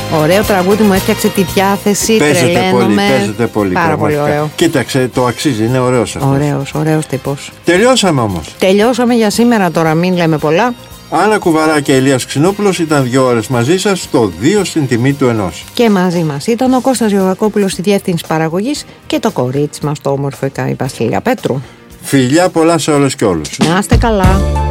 Ωραίο τραγούδι, μου έφτιαξε τη διάθεση. Παίζεται πολύ. Πάρα πολύ ωραίο. Κοίταξε, το αξίζει, είναι ωραίος αυτός. Ωραίος τύπος. Τελειώσαμε όμως. Τελειώσαμε για σήμερα τώρα, μην λέμε πολλά. Άννα Κουβαρά και Ηλίας Ξινόπουλος ήταν 2 ώρες μαζί σας, το 2 στην τιμή του 1. Και μαζί μας ήταν ο Κώστας Γιωβακόπουλος στη διεύθυνση παραγωγής και το κορίτσι μας το όμορφο η Βασιλεία Πέτρου. Φιλιά πολλά σε όλες και όλους. Να είστε καλά.